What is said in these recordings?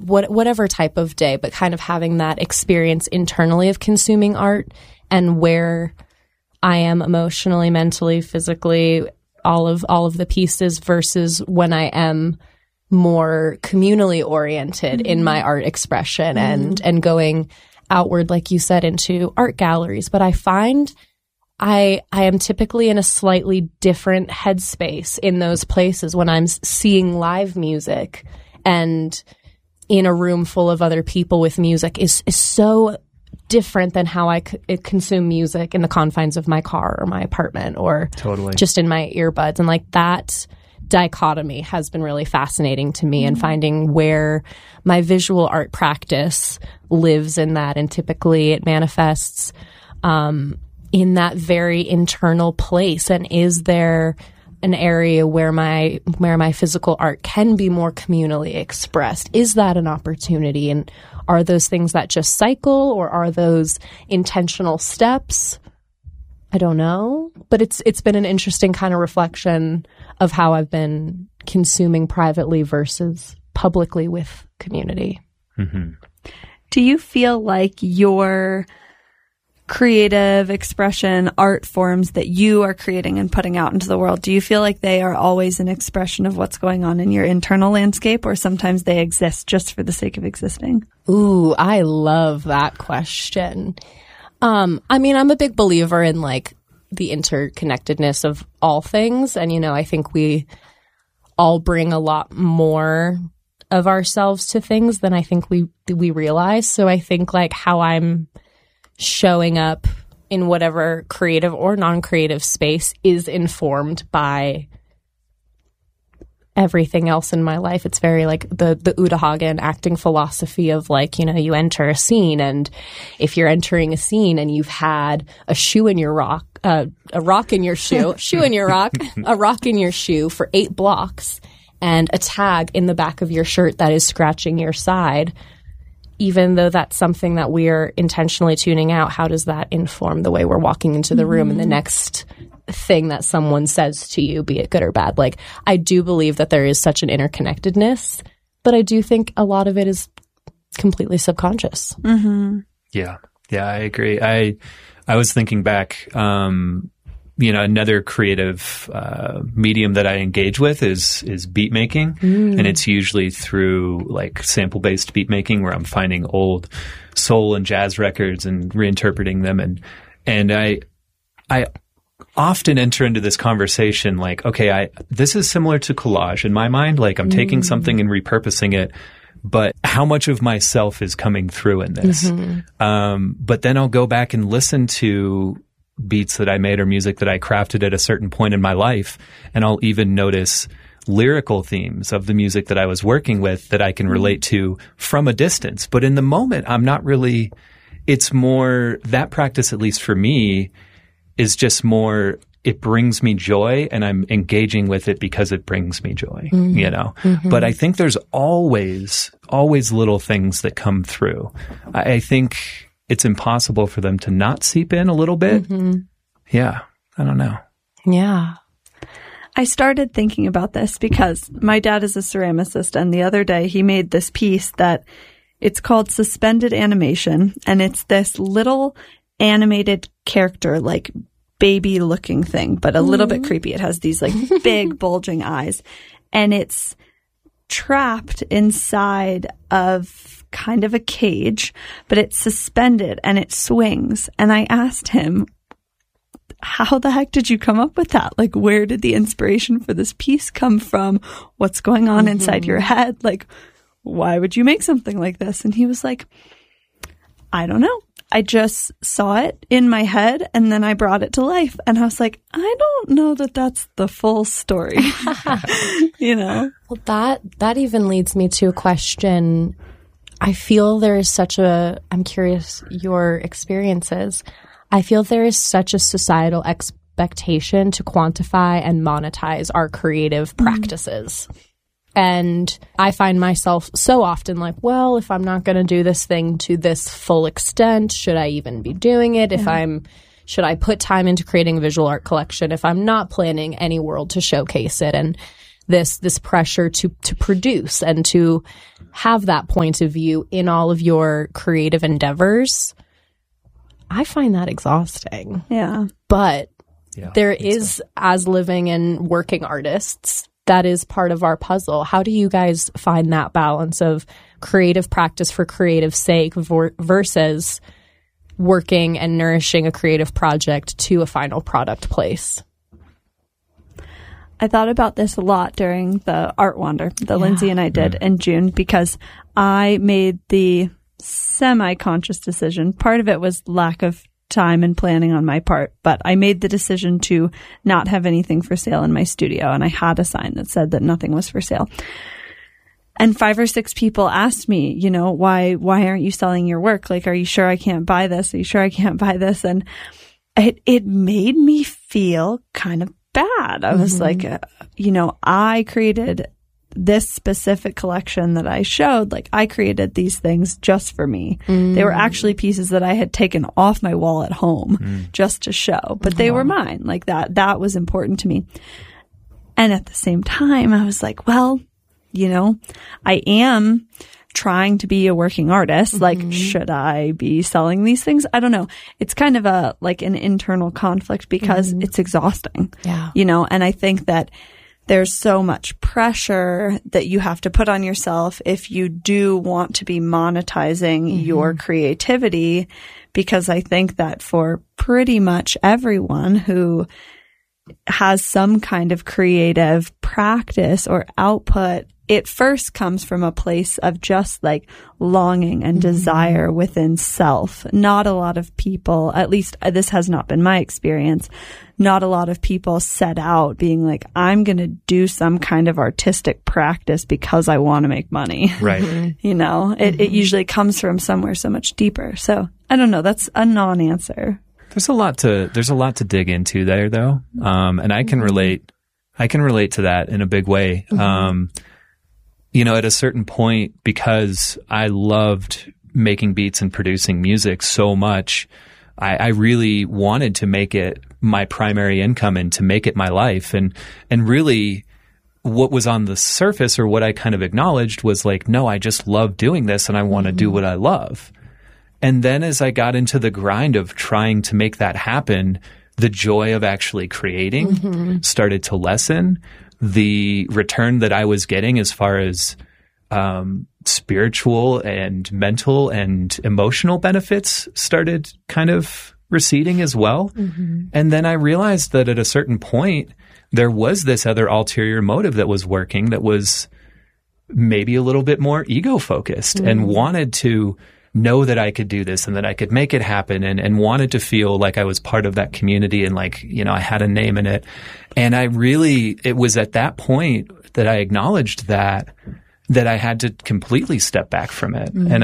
whatever type of day, but kind of having that experience internally of consuming art and where I am emotionally, mentally, physically, all of the pieces versus when I am more communally oriented in my art expression and going outward, like you said, into art galleries. But I find I am typically in a slightly different headspace in those places when I'm seeing live music and in a room full of other people with music is so different than how I consume music in the confines of my car or my apartment or just in my earbuds. And like that dichotomy has been really fascinating to me and finding where my visual art practice lives in that. And typically it manifests in that very internal place. And is there an area where my physical art can be more communally expressed? Is that an opportunity? And are those things that just cycle, or are those intentional steps? I don't know. But it's been an interesting kind of reflection of how I've been consuming privately versus publicly with community. Mm-hmm. Do you feel like your creative expression, art forms that you are creating and putting out into the world, do you feel like they are always an expression of what's going on in your internal landscape, or sometimes they exist just for the sake of existing? Ooh, I love that question. I mean, I'm a big believer in like the interconnectedness of all things. And, you know, I think we all bring a lot more of ourselves to things than I think we realize. So I think like how I'm showing up in whatever creative or non-creative space is informed by everything else in my life. It's very like the Uta Hagen acting philosophy of like, you know, you enter a scene, and if you're entering a scene and you've had a shoe in your rock, a rock in your shoe, shoe in your rock, a rock in your shoe for 8 blocks, and a tag in the back of your shirt that is scratching your side, even though that's something that we're intentionally tuning out, how does that inform the way we're walking into the room and the next thing that someone says to you, be it good or bad? Like, I do believe that there is such an interconnectedness, but I do think a lot of it is completely subconscious. Mm-hmm. Yeah, I agree. I was thinking back, you know, another creative medium that I engage with is beat making, and it's usually through like sample-based beat making, where I'm finding old soul and jazz records and reinterpreting them, and I often enter into this conversation like, okay, this is similar to collage in my mind. Like I'm taking something and repurposing it, but how much of myself is coming through in this? But then I'll go back and listen to beats that I made or music that I crafted at a certain point in my life, and I'll even notice lyrical themes of the music that I was working with that I can relate to from a distance. But in the moment, I'm not really – it's more – that practice, at least for me, is just more – it brings me joy, and I'm engaging with it because it brings me joy, you know. But I think there's always little things that come through. I think – it's impossible for them to not seep in a little bit. Yeah. I don't know. Yeah. I started thinking about this because my dad is a ceramicist, and the other day he made this piece that it's called Suspended Animation, and it's this little animated character, like baby looking thing, but a little bit creepy. It has these like big bulging eyes, and it's trapped inside of kind of a cage, but it's suspended and it swings. And I asked him, how the heck did you come up with that? Like, where did the inspiration for this piece come from? What's going on inside your head? Like, why would you make something like this? And he was like, I don't know. I just saw it in my head and then I brought it to life. And I was like, I don't know that that's the full story. You know? Well, that even leads me to a question. I feel there is such I'm curious your experiences. I feel there is such a societal expectation to quantify and monetize our creative practices. And I find myself so often like, well, if I'm not going to do this thing to this full extent, should I even be doing it? Should I put time into creating a visual art collection if I'm not planning any world to showcase it? And this pressure to produce and to have that point of view in all of your creative endeavors. I find that exhausting. Yeah. But there is, as living and working artists, that is part of our puzzle. How do you guys find that balance of creative practice for creative sake versus working and nourishing a creative project to a final product place? I thought about this a lot during the Art Wander that Lindsay and I did in June, because I made the semi-conscious decision. Part of it was lack of time and planning on my part, but I made the decision to not have anything for sale in my studio, and I had a sign that said that nothing was for sale. And 5 or 6 people asked me, you know, why aren't you selling your work? Like, are you sure I can't buy this? Are you sure I can't buy this? And it made me feel kind of bad. I was like, you know, I created this specific collection that I showed. Like, I created these things just for me. They were actually pieces that I had taken off my wall at home just to show, but they were mine. Like, that was important to me. And at the same time, I was like, well, you know, I am trying to be a working artist. Like, should I be selling these things? I don't know. It's kind of an internal conflict because it's exhausting, you know, and I think that there's so much pressure that you have to put on yourself if you do want to be monetizing your creativity, because I think that for pretty much everyone who has some kind of creative practice or output, it first comes from a place of just like longing and desire within self. Not a lot of people, at least this has not been my experience, not a lot of people set out being like, I'm going to do some kind of artistic practice because I want to make money. Right. You know, it usually comes from somewhere so much deeper. So I don't know. That's a non-answer. There's a lot to dig into there, though. And I can relate to that in a big way. You know, at a certain point, because I loved making beats and producing music so much, I really wanted to make it my primary income and to make it my life. And really what was on the surface, or what I kind of acknowledged, was like, no, I just love doing this and I want to do what I love. And then as I got into the grind of trying to make that happen, the joy of actually creating started to lessen. The return that I was getting as far as spiritual and mental and emotional benefits started kind of receding as well. And then I realized that at a certain point, there was this other ulterior motive that was working, that was maybe a little bit more ego-focused and wanted to know that I could do this and that I could make it happen, and wanted to feel like I was part of that community and like, you know, I had a name in it. And it was at that point that I acknowledged that I had to completely step back from it. And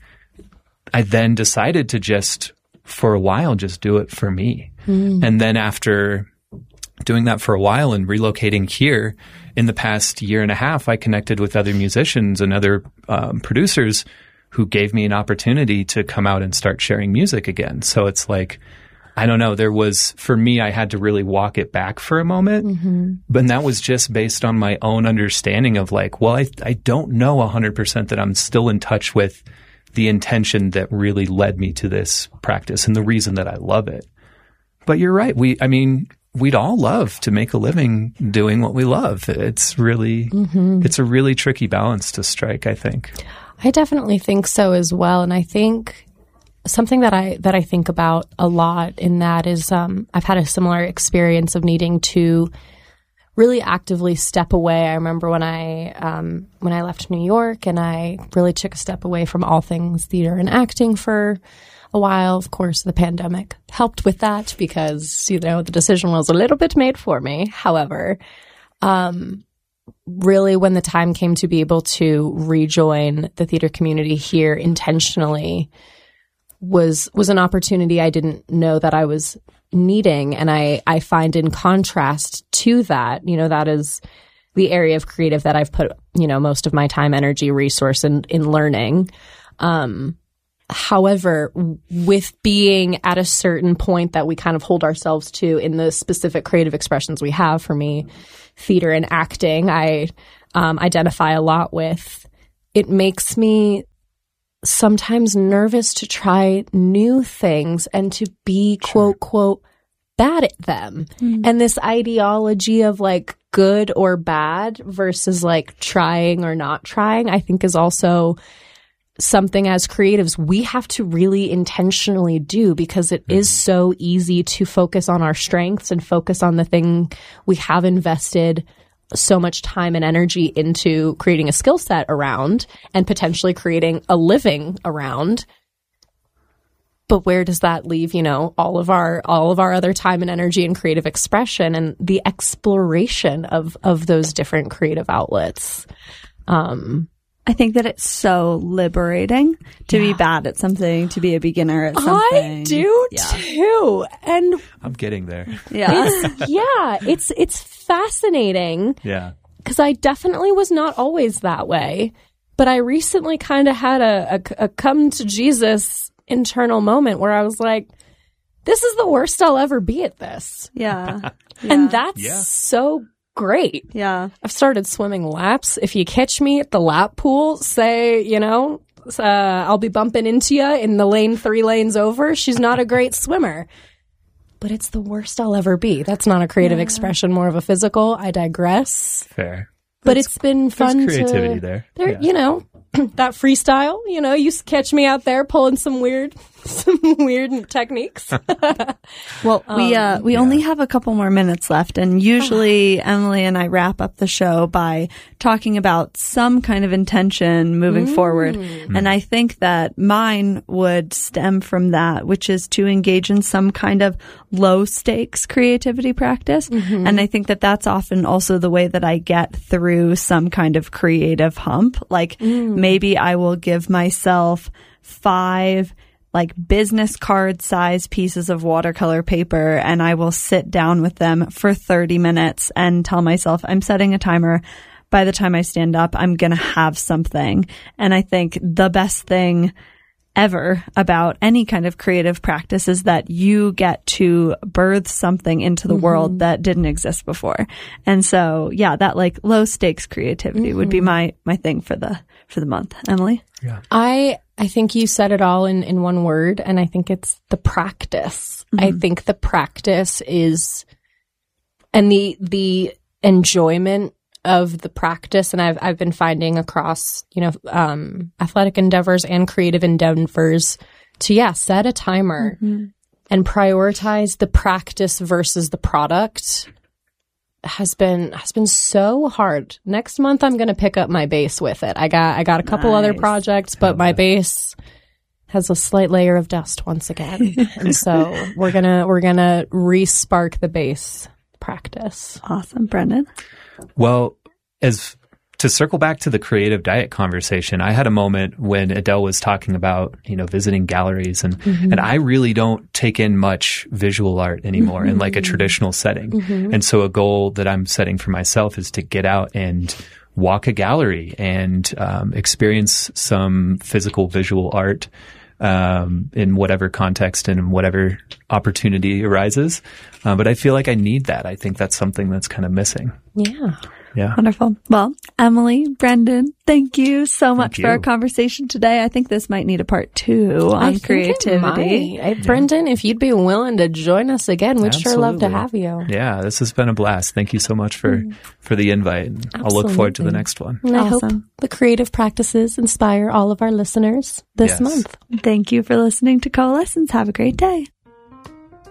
I then decided to just, for a while, just do it for me. And then after doing that for a while and relocating here in the past year and a half, I connected with other musicians and other producers who gave me an opportunity to come out and start sharing music again. So it's like, I don't know, for me, I had to really walk it back for a moment. But that was just based on my own understanding of like, well, I don't know 100% that I'm still in touch with the intention that really led me to this practice and the reason that I love it. But you're right. We'd all love to make a living doing what we love. It's really, it's a really tricky balance to strike, I think. I definitely think so as well. And I think something that I think about a lot in that is I've had a similar experience of needing to really actively step away. I remember when I left New York, and I really took a step away from all things theater and acting for a while. Of course, the pandemic helped with that because, you know, the decision was a little bit made for me. However, really, when the time came to be able to rejoin the theater community here intentionally was an opportunity I didn't know that I was needing. And I find, in contrast to that, you know, that is the area of creative that I've put, you know, most of my time, energy, resource in learning. However, with being at a certain point that we kind of hold ourselves to in the specific creative expressions we have, for me, theater and acting, I identify a lot with, it makes me sometimes nervous to try new things and to be quote, quote, bad at them. And this ideology of like good or bad versus like trying or not trying, I think is also something as creatives we have to really intentionally do, because it is so easy to focus on our strengths and focus on the thing we have invested so much time and energy into creating a skill set around and potentially creating a living around. But where does that leave, you know, all of our other time and energy and creative expression and the exploration of those different creative outlets? I think that it's so liberating to be bad at something, to be a beginner at something. I do too. And I'm getting there. Yeah. It's fascinating. Yeah. Because I definitely was not always that way. But I recently kind of had a come to Jesus internal moment where I was like, this is the worst I'll ever be at this. Yeah. And that's so great. Yeah. I've started swimming laps. If you catch me at the lap pool, say, you know, I'll be bumping into you in the lane 3 lanes over. She's not a great swimmer. But it's the worst I'll ever be. That's not a creative expression, more of a physical. I digress. Fair. But it's been fun. There's creativity there. You know, that freestyle, you know, you catch me out there pulling some weird techniques. Well, we only have a couple more minutes left, and usually Emily and I wrap up the show by talking about some kind of intention moving forward. And I think that mine would stem from that, which is to engage in some kind of low stakes creativity practice. And I think that that's often also the way that I get through some kind of creative hump. Like maybe I will give myself 5 like business card size pieces of watercolor paper, and I will sit down with them for 30 minutes and tell myself I'm setting a timer. By the time I stand up, I'm going to have something. And I think the best thing ever about any kind of creative practice is that you get to birth something into the world that didn't exist before. And so, yeah, that like low stakes creativity would be my thing for the month. Emily? Yeah. I think you said it all in one word, and I think it's the practice. I think the practice is, and the enjoyment of the practice, and I've been finding across, you know, athletic endeavors and creative endeavors to, set a timer and prioritize the practice versus the product has been so hard. Next month I'm going to pick up my bass with it. I got a couple other projects, but my bass has a slight layer of dust once again. And so we're going to re-spark the bass practice. Awesome. Brendan? Well, to circle back to the creative diet conversation, I had a moment when Adele was talking about, you know, visiting galleries, and I really don't take in much visual art anymore in like a traditional setting. And so a goal that I'm setting for myself is to get out and walk a gallery and experience some physical visual art in whatever context and in whatever opportunity arises. But I feel like I need that. I think that's something that's kind of missing. Yeah. Yeah. Wonderful. Well, Emily, Brendan, thank you so much for our conversation today. I think this might need a part 2 on creativity. Brendan, if you'd be willing to join us again, we'd sure love to have you. Yeah, this has been a blast. Thank you so much for the invite. I'll look forward to the next one. And I hope the creative practices inspire all of our listeners this month. Thank you for listening to Coalescence. Have a great day.